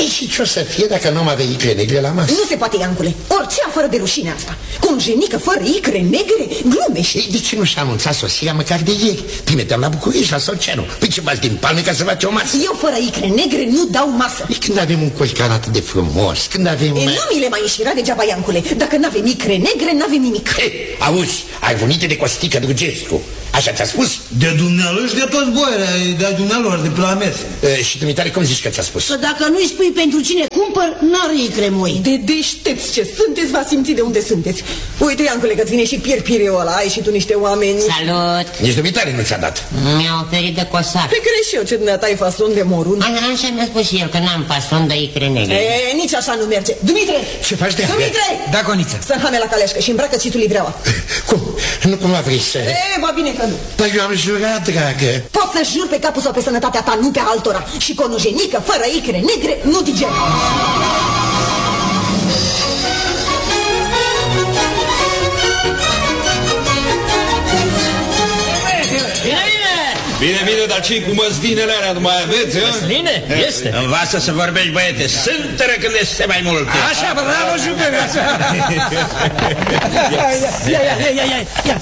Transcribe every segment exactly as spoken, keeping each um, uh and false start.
Păi și ce o să fie dacă nu am avea icre negre la masă? Nu se poate, Iancule, orice afară de rușine asta. Conjenică fără icre negre, glumești. De ce nu și-a anunțat sosirea măcar de ieri? Trimiteam la București, la Solceanu. Păi ce bagi din palme ca să faci o masă? Eu fără icre negre nu dau masă. E când avem un colcan atât de frumos, când avem... E, nu mi le mai înșira degeaba, Iancule. Dacă n-avem icre negre, n-avem nimic. He, auzi, ai venit de Costică Drugescu. Așa ți-a spus? De dumnealor și de toți boieri, de dumnealor, de pe la mers. E, și dumitare, cum zici că ți-a spus? Că dacă nu-i spui pentru cine cumpăr, n-are icre moi. De deștepți ce sunteți, v-a simțit de unde sunteți. Uite, Iancule, că-ți vine și Pier Pireu ăla, ai și tu niște oameni. Salut! Nici dumitare nu ți-a dat. Mi-a oferit de cosac. Pe crezi și eu ce dumneata ai fason de morun. Așa mi-a spus și el, că n-am fason de icre negre. E, nici așa nu merge. Dumitre! Ce faci de Dumitre! Da, Coniță. Să-mi hame la caleașcă și îmbracă-ți tu livreaua. Cum? Nu cumva vrei să... E, ba bine că nu. Dar eu am jurat, dragă. Poți să jur pe capul sau pe sănătatea ta, nu pe altora. Și conojenică, fără icre negre, nu diger. Bine, bine, dar ce cu măslinele alea nu mai aveți, hă? Măsline? Este. Învață să vorbești, băiete, sânteră când este mai multe. Așa, bravo, jupere, așa. Ia, ia, ia, ia, ia, ia.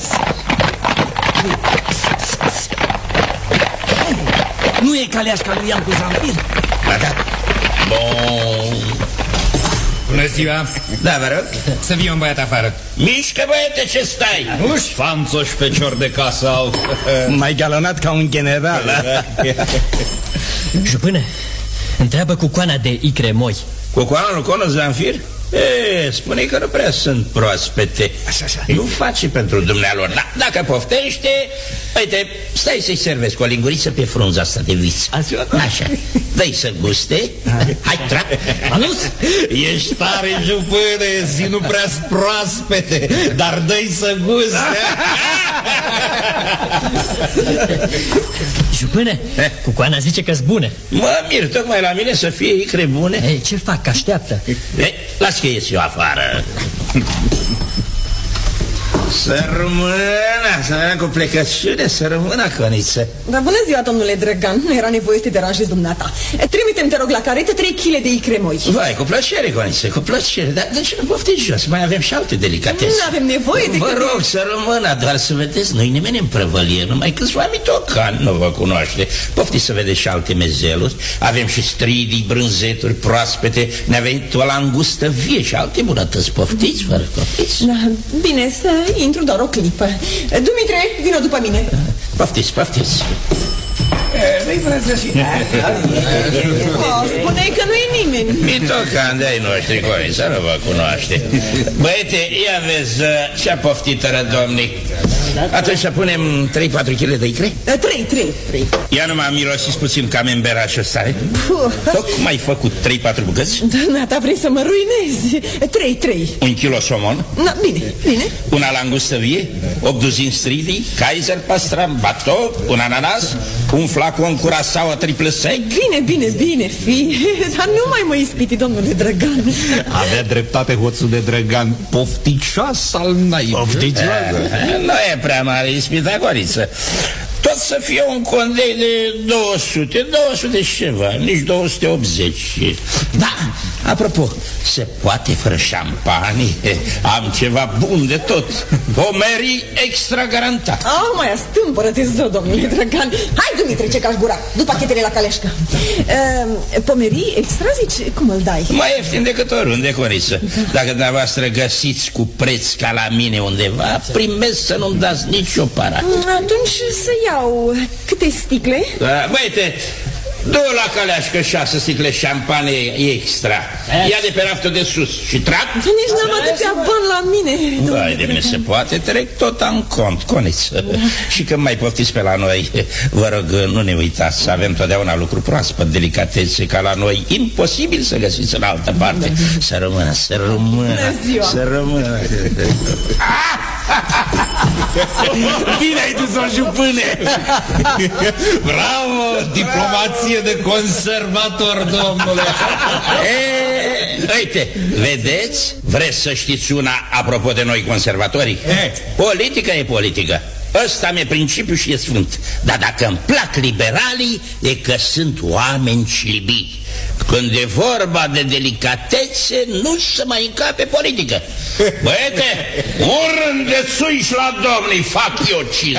Nu e caleașca lui Iancu Zamfir? Da, da. Bun. Bună ziua. Da, vă rog. Să vii un băiat afară. Mișcă, băiete, ce stai? Uși, fanțoși pe cior de casă au. Mai galonat ca un general. Jupâne, întreabă cu coana de icre moi. Cu coana nu conă Zamfir? E, spune că nu prea sunt proaspete. Așa, așa. Nu face pentru dumnealor. Da, dacă poftește, uite, stai să-i servesc o linguriță pe frunza asta de viță. Așa, dă-i să guste. Hai, trag. Anus? Ești tare, jupâne, zi nu prea proaspete, dar dă-i să guste. Jupâne, cu coana zice că-s bune. Mă mir, tocmai la mine să fie icre bune. Ei, ce fac? Așteaptă. Ei, las că ies eu afară. Să rămână, să rămână cu plecăciune, să rămână, Coniță. Dar bună ziua, domnule Drăgan, nu era nevoie să te deranjezi dumneata. Trimite-mi, te rog, la caretă trei kilograme de icre moi. Vai, cu plăcere, Coniță, cu plăcere. Dar de ce nu poftiți jos? Mai avem și alte delicatese. Nu avem nevoie de... Vă rog să rămână, doar să vedeți, nu-i nimeni în prăvălie, numai câțiva mitocani nu vă cunoaște. Poftiți să vedeți și alte mezeluri. Avem și stridii, brânzeturi proaspete, ne-a venit o langustă vie și alte bunătăți. Poftiți, vă rog, poftiți. Da, bine, să intru doar o clipă. Dumitre, vină după mine. Poftiți, poftiți. Nu-i frate și... Spuneai că nu e nimeni. Mitocan de-ai noștri, Coniță, nu vă cunoaște. Băiete, ia vezi ce-a poftit rădomnic. Atunci să punem trei patru kilograme de icre? Trei, trei, trei. Ia numai mirosiți puțin camemberașul ăsta. Tocmai ai făcut trei patru bucăți? Da, ta vrei să mă ruinezi. Trei, trei. Un kilo somon? Na, bine, bine. Una langustă vie, opt duzini stridii, Kaiser pastram, bato, un ananas, un flacon curasau triple sec. Bine, bine, bine, fi. Dar nu mai mă ispiti, domnule Drăgan. Avea dreptate hoțul de Drăgan, pofticioas al naibii. Pofticioasă? Nu e prea mare ispita, Coniță. Tot să fie un condei de două sute, două sute și ceva, nici două sute optzeci. Da, apropo, se poate fără șampanie? Am ceva bun de tot. Pomeri extra garantat. Ah, mai astâmpără-te zău, domnule Drăgan. Hai, Dumitre, ce cași gura, du pachetele la caleșcă. uh, Pomerii extra, zici, cum îl dai? Mai ieftin decât oriunde, Coniță. Dacă dumneavoastră găsiți cu preț ca la mine undeva, primesc să nu-mi dați nicio para. Atunci să iau câte sticle? Da, băiete, dă la caleașcă șase sticle șampanie extra. Ia de pe raftul de sus și trag. Nici n-am atâția bani la mine. Vai de mine, se poate, trec tot în cont, Coniță. Da. Și când mai poftiți pe la noi, vă rog, nu ne uitați să avem totdeauna lucruri proaspăt, delicatese ca la noi, imposibil să găsiți în altă parte. Să rămână, să rămână, să rămână. Bine ai dus-o, jupâne! Bravo, diplomație de conservator, domnule. E, uite, vedeți? Vreți să știți una apropo de noi conservatorii? Politica e politică. Ăsta mi-e principiu și e sfânt. Dar dacă îmi plac liberalii, e că sunt oameni șlibii. Când e vorba de delicatețe, nu se mai încape politică. Băiete, un rând de suiși la domnii, fac eu cinste.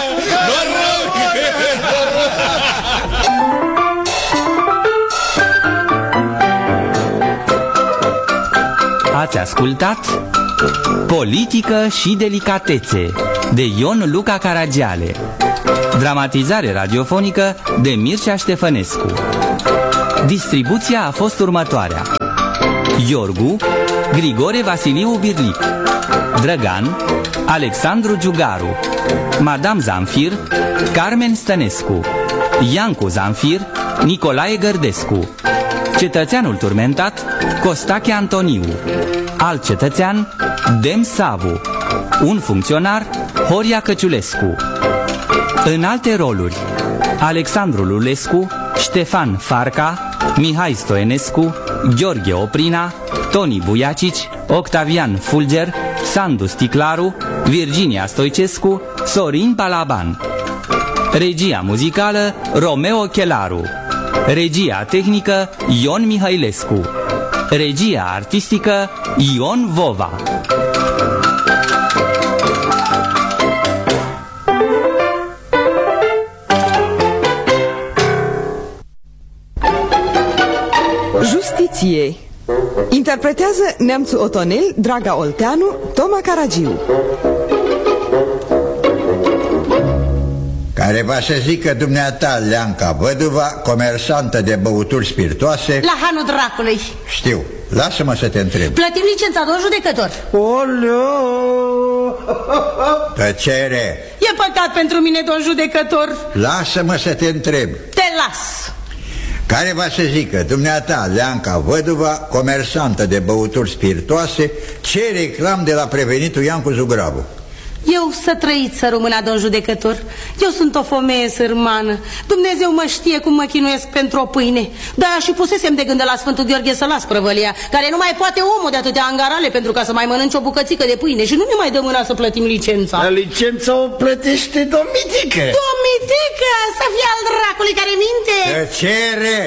Ați ascultat Politică și delicatețe de Ion Luca Caragiale. Dramatizare radiofonică de Mircea Ștefănescu. Distribuția a fost următoarea: Iorgu, Grigore Vasiliu Birlic, Drăgan, Alexandru Giugaru, Madame Zamfir, Carmen Stănescu, Iancu Zamfir, Nicolae Gărdescu, cetățeanul turmentat, Costache Antoniu, alt cetățean, Dem Savu, un funcționar, Horia Căciulescu. În alte roluri: Alexandru Lulescu, Ștefan Farca, Mihai Stoenescu, Gheorghe Oprina, Toni Buiacici, Octavian Fulger, Sandu Sticlaru, Virginia Stoicescu, Sorin Balaban. Regia muzicală Romeo Chelaru. Regia tehnică Ion Mihailescu. Regia artistică Ion Vova. Justiție. Interpretează Neamțu Otonel, Draga Olteanu, Toma Caragiu. Care va să zică dumneata, Leanca Văduva, comersantă de băuturi spiritoase. La hanul dracului. Știu, lasă-mă să te întreb. Plătim licența, domn judecător. Oleu! Tăcere! E păcat pentru mine, domn judecător. Lasă-mă să te întreb. Te las. Care va să zică dumneata, Leanca Văduva, comersantă de băuturi spiritoase, ce reclam de la prevenitul Iancu Zugravu? Eu să trăiți, să rămâna, domn judecător. Eu sunt o femeie sărmană. Dumnezeu mă știe cum mă chinuiesc pentru o pâine. De-aia și pusesem de gând de la Sfântul Gheorghe să las prăvălia, care nu mai poate omul de atâtea angarale pentru ca să mai mănânci o bucățică de pâine. Și nu ne mai dă mâna să plătim licența. La licența o plătește domnitică. Domnitică, să fie al dracului care minte. Tăcere!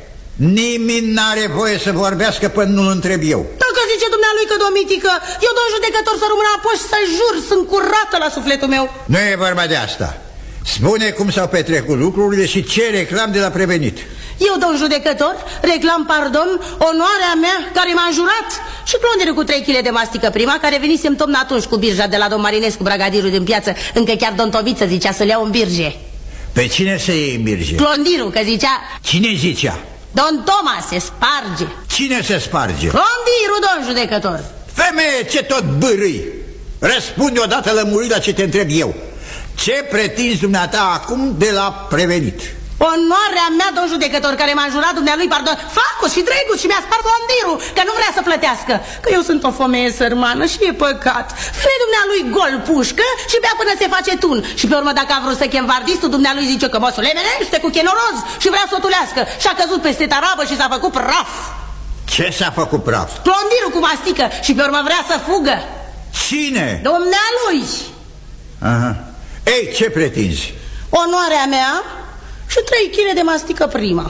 Nimeni n-are voie să vorbească până nu-l întreb eu. Dacă zice dumnealui că domitică, eu, domn judecător, să rămână apoi și să jur, sunt curată la sufletul meu. Nu e vorba de asta. Spune cum s-au petrecut lucrurile și ce reclam de la prevenit. Eu, domn judecător, reclam pardon onoarea mea care m-a înjurat și clondirul cu trei kilograme de mastică prima, care venisem tomn atunci cu birja de la domn Marinescu, bragadirul din piață, încă chiar domn Toviță zicea să le iau în birge. Pe cine să iei în birge? Clondirul, că zicea... Cine zicea? Don Toma se sparge. Cine se sparge? Clondirul, domn judecător. Femeie, ce tot bârâi! Răspunde odată lămurit la ce te întreb eu. Ce pretinzi dumneata acum de la prevenit? Onoarea mea, domn judecător, care m-a jurat dumnealui pardon, Facus și Dregus, și mi-a spart clondirul, că nu vrea să plătească. Că eu sunt o femeie sărmană și e păcat. Vine dumnealui gol pușcă și bea până se face tun. Și pe urmă, dacă a vrut să chem vardistul, dumnealui zice că măsul lemenește cu chenoroz și vrea să o tulească. Și a căzut peste tarabă și s-a făcut praf. Ce s-a făcut praf? Clondirul cu mastică și pe urmă vrea să fugă. Cine? Dumnealui. Aha. Ei, ce pretinzi? Onoarea mea și trei kilograme de mastică prima.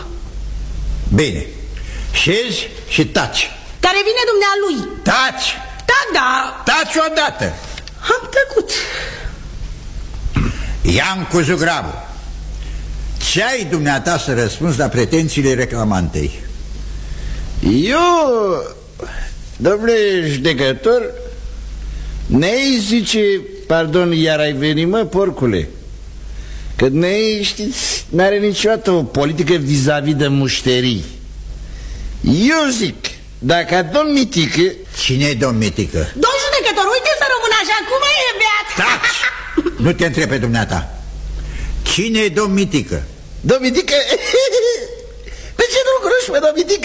Bine, șezi și taci. Care vine dumnealui. Taci! Da, da. Taci odată. Am tăcut. Iancu Zugravu, ce ai dumneata să răspunzi la pretențiile reclamantei? Eu, domnule judecător, ne-ai zice, pardon, iar ai venit, mă, porcule, că ne știți, n-are niciodată o politică vis-a-vis de mușterii. Eu zic, dacă domn Mitică... Cine-i domn Mitică? Domn judecător, uite să rămână așa, cum e beat. Taci! Nu te întreb pe dumneata. Cine-i domn Mitică? Domn Mitică? Pe ce nu-l cunoști pe domn Mitică?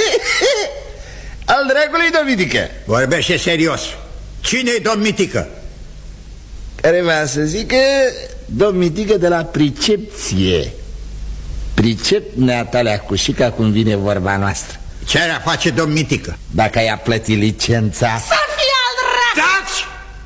Al dragului domn Mitică. Vorbește serios. Cine-i domn Mitică? Care va să zică domn Mitică de la pricepție. Pricep neatalea cu șica cum vine vorba noastră. Ce ar face domn Mitică? Dacă i-a plătit licența. Să fie al dracu! Taci!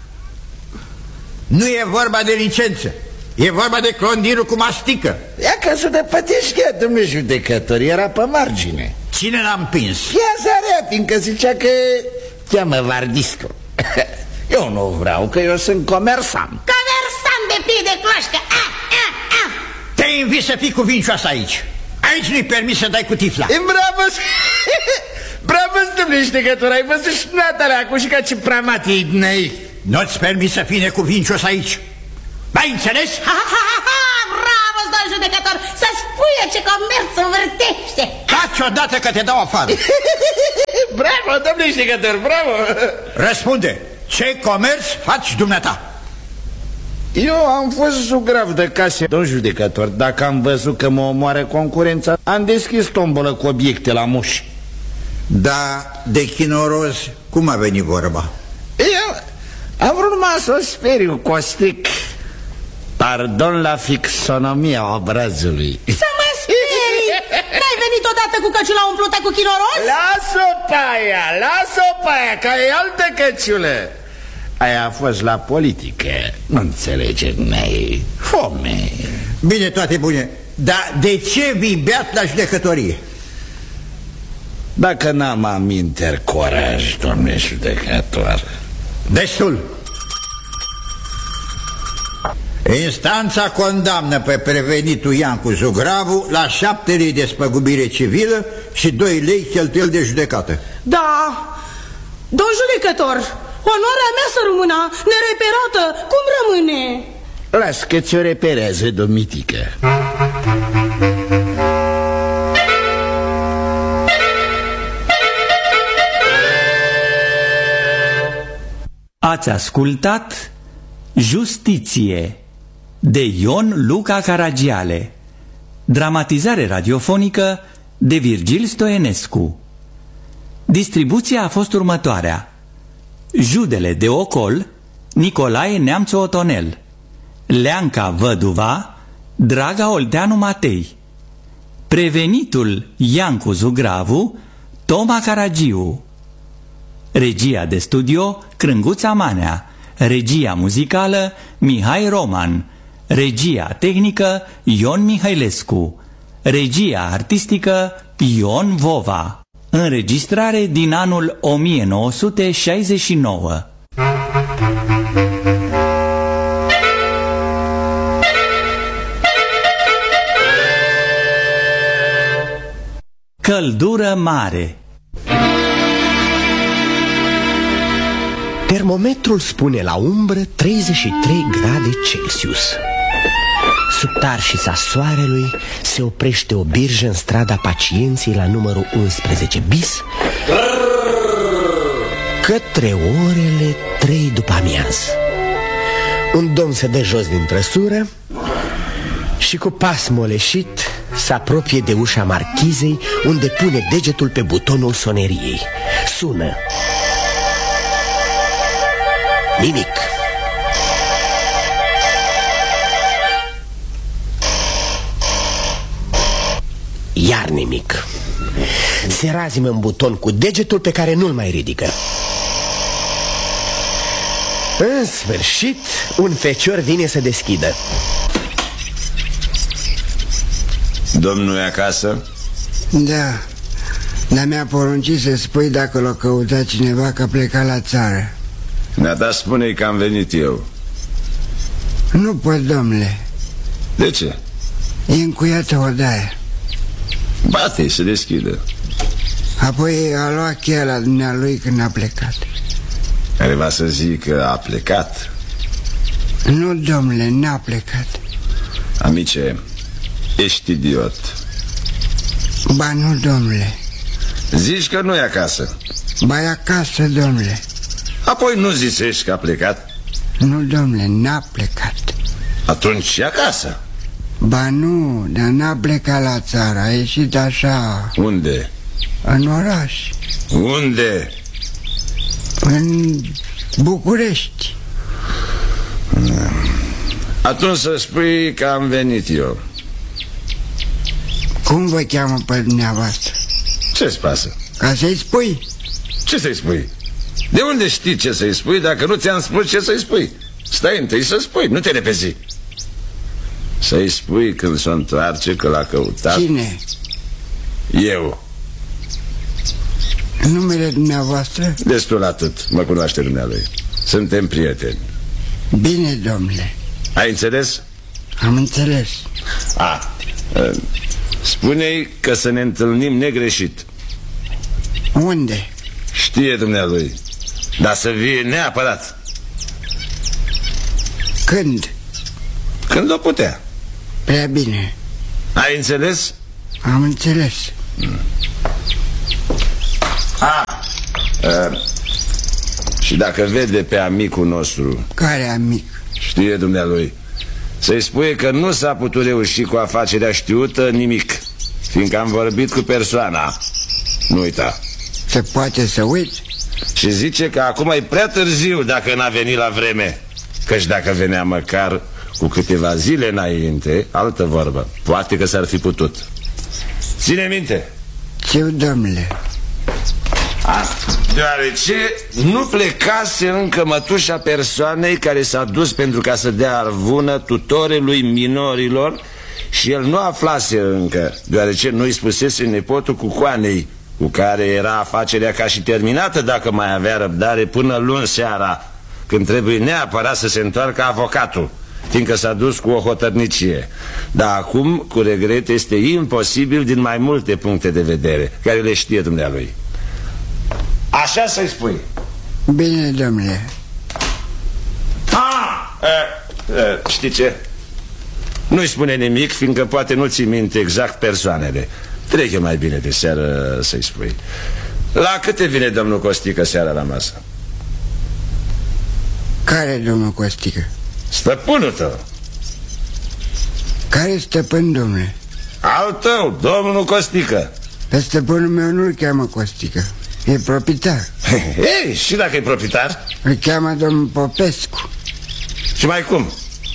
Nu e vorba de licență. E vorba de clondirul cu mastică. Ia că să te pătești, domnule judecător, era pe margine. Cine l-a împins? Iazarea, fiindcă zicea că cheamă Vardiscu. Eu nu vreau, că eu sunt comersant. Comersant de pie de cloșcă. Ah, ah, ah. Te invit să fii cuvincios aici. Aici nu-i permis să dai cu tifla. Bravo! Bravo, domnule ștegător, ai văzut și natale acum și ca ce pramat ei din aici. Nu-ți permis să fii necuvincios aici. Ai înțeles? Ha, ha, ha, ha. Bravo, domnul judecător, să spui ce comerț învârtește. Taci odată că te dau afară. Bravo, domnule ștegător, bravo. Răspunde, ce comerț faci dumneata? Eu am fost zugrav de case, domn judecător. Dacă am văzut că mă omoară concurența, am deschis tombolă cu obiecte la muși. Da, de chinoros, cum a venit vorba? Eu am vrut numai să o speriu, Costic. Pardon la fixonomia obrazului. Să mă sperii! N-ai venit odată cu căciula umplută cu chinoros? Lasă-o pe aia, lasă-o pe aia, că e altă căciulă. Aia a fost la politică. Nu înțelege, n-ai foame. Bine, toate bune. Dar de ce vii beat la judecătorie? Dacă n-am aminteri coraj, domnule judecător. Destul. Instanța condamnă pe prevenitul Iancu Zugravu la șapte lei de spăgubire civilă și doi lei cheltuieli de judecată. Da, domn judecător, onoarea mea să rămână nereperată, cum rămâne? Las că ți-o reperează, domnitică. Ați ascultat Justiție de Ion Luca Caragiale, dramatizare radiofonică de Virgil Stoenescu. Distribuția a fost următoarea: Judele de Ocol, Nicolae Neamțu Otonel, Leanca Văduva, Draga Olteanu Matei, Prevenitul Iancu Zugravu, Toma Caragiu. Regia de studio Crânguța Manea, regia muzicală Mihai Roman, regia tehnică Ion Mihailescu, regia artistică Ion Vova. Înregistrare din anul o mie nouă sute șaizeci și nouă. Căldură mare. Termometrul spune la umbră treizeci și trei grade Celsius. Sub tarșița soarelui se oprește o birjă în strada Pacienței la numărul unsprezece bis, către orele trei după amiaz. Un domn se dă jos din trăsură și cu pas moleșit se apropie de ușa marchizei, unde pune degetul pe butonul soneriei. Sună. Nimic. Iar nimic. Se razimă în buton cu degetul pe care nu-l mai ridică. În sfârșit, un fecior vine să deschidă. Domnul e acasă? Da. Dar mi-a poruncit să spui dacă l-a căutat cineva, că a plecat la țară. Ne-a spune-i că am venit eu. Nu pot, domnule. De ce? E încuiată odaia. Bate-i să deschidă. Apoi a luat cheia la dumnealui când a plecat. Care va să zic că a plecat? Nu, domnule, n-a plecat. Amice, ești idiot. Ba nu, domnule. Zici că nu e acasă. Ba e acasă, domnule. Apoi nu zicești că a plecat? Nu, domnule, n-a plecat. Atunci e acasă. Ba nu, dar n-a plecat la țară, a ieșit așa. Unde? În oraș. Unde? În București. Atunci să spui că am venit eu. Cum vă cheamă pe dumneavoastră? Ce-ți pasă? Ca să-i spui. Ce să-i spui? De unde știi ce să-i spui dacă nu ți-am spus ce să-i spui? Stai întâi să spui, nu te repezi. Să-i spui când s-o întoarce că l-a căutat. Cine? Eu. Numele dumneavoastră? Destul atât, mă cunoaște dumnealui. Suntem prieteni. Bine, domnule. Ai înțeles? Am înțeles. A, spune-i că să ne întâlnim negreșit. Unde? Știe dumnealui. Dar să vie neapărat. Când? Când o putea. Prea bine. Ai înțeles? Am înțeles. hmm. A, a, și dacă vede pe amicul nostru. Care amic? Știe dumnealui. Să-i spui că nu s-a putut reuși cu afacerea știută nimic, fiindcă am vorbit cu persoana. Nu uita. Se poate să uit? Și zice că acum e prea târziu dacă n-a venit la vreme. Căci dacă venea măcar cu câteva zile înainte, altă vorbă, poate că s-ar fi putut. Ține minte. Știu, domnule. A, deoarece nu plecase încă mătușa persoanei care s-a dus pentru ca să dea arvună tutorelui minorilor și el nu aflase încă, deoarece nu-i spusese nepotul Cucoanei, cu care era afacerea ca și terminată dacă mai avea răbdare până luni seara, când trebuie neapărat să se întoarcă avocatul, fiindcă s-a dus cu o hotărnicie. Dar acum, cu regret, este imposibil din mai multe puncte de vedere, care le știe dumnealui. Așa să-i spui. Bine, domnule. Ah, e, e, știi ce? Nu-i spune nimic, fiindcă poate nu ții minte exact persoanele. Trece mai bine de seară să-i spui. La câte vine domnul Costică seara la masă? Care domnul Costică? Stăpânul tău. Care stăpân, domnule? Al tău, domnul Costică. Pe stăpânul meu nu-l cheamă Costică. E proprietar. Ei, și dacă e proprietar? Îl cheamă domnul Popescu. Și mai cum?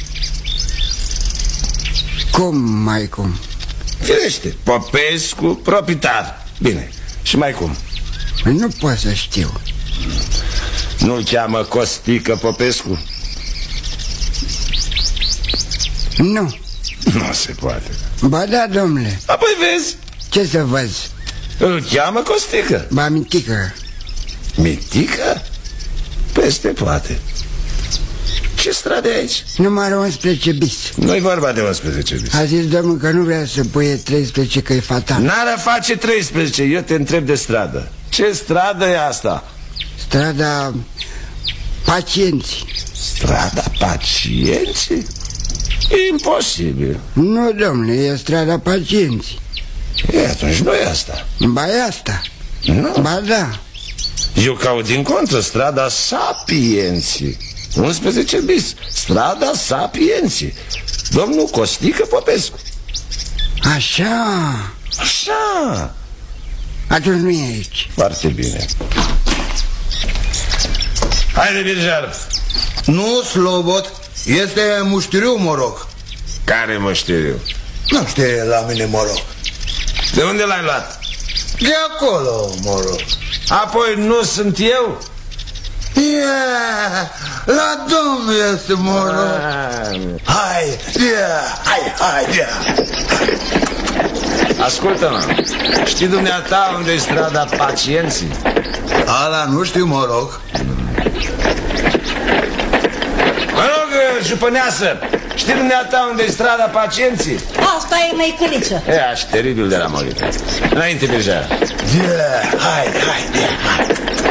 Cum mai cum? Firește, Popescu, proprietar. Bine, și mai cum? Nu pot să știu. Nu-l cheamă Costică Popescu? Nu. Nu se poate. Ba da, domnule. Apoi vezi. Ce să văz? Îl cheamă Costică. Ba, Mitică. Mitică? Peste poate. Ce stradă e aici? Numărul unsprezece bis. Nu-i vorba de unsprezece bis. A zis domnul că nu vrea să puie treisprezece, că e fatal. N-ar face treisprezece, eu te întreb de stradă. Ce stradă e asta? Strada Pacienții. Strada Pacienții? Imposibil. Nu, domnule, e strada Pacienții. E, atunci nu e asta. Ba e asta. Nu. Ba da. Eu caut din contră strada Sapienții, unsprezece bis. Strada Sapienții. Domnul Costică Popescu. Așa. Așa. Atunci nu e aici. Foarte bine. Haide, Birjar. Nu, Slobot. Este muștiriu, mă rog. Care muștiriu? Nu știe la mine, mă rog. De unde l-ai luat? De acolo, mă rog. Apoi nu sunt eu? Yeah, la domnul este, mă rog. Hai, yeah, hai, hai, yeah. Ascultă-mă, știi dumneata unde e strada Pacienții? Ala nu știu, mă rog. Mă rog, jupăneasă, știi dumneata unde e strada Pacienții? Asta e măicăliță. E, aș teribil de la mărită. Înainte, Birjar. Yeah, hai, hai, yeah, hai.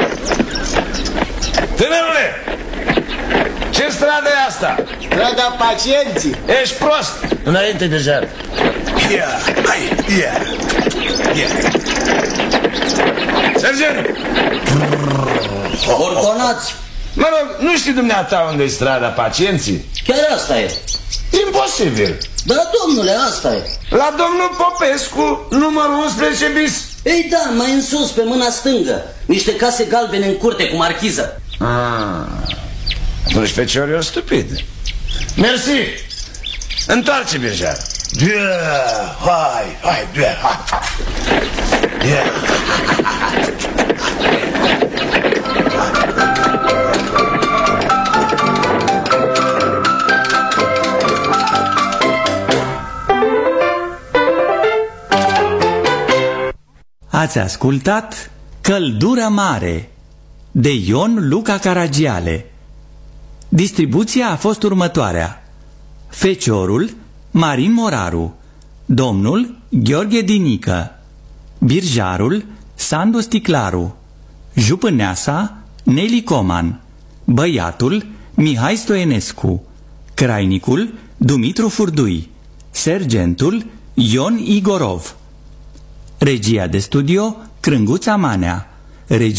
Tânărule, ce stradă e asta? Strada Pacienții. Ești prost. Înainte, Birjar. Yeah, hai, yeah, yeah. Sergent! Ordonați! Mă rog, nu știi dumneata unde e strada Pacienții? Chiar asta e. Imposibil. Da, domnule, asta e. La domnul Popescu, numărul unsprezece bis. Ei da, mai în sus, pe mâna stângă. Niște case galbene în curte cu marchiză. Ah, atunci feciorul e stupid. Mersi. Întoarce, Birjar. Yeah, hai, hai, yeah, hai. Yeah. Ați ascultat Căldură mare de Ion Luca Caragiale. Distribuția a fost următoarea: Feciorul Marin Moraru, Domnul Gheorghe Dinică, Birjarul Sandu Sticlaru, Jupâneasa Neli Coman, Băiatul Mihai Stoenescu, Crainicul Dumitru Furdui, Sergentul Ion Igorov. Regia de studio Crânguța Manea. Regia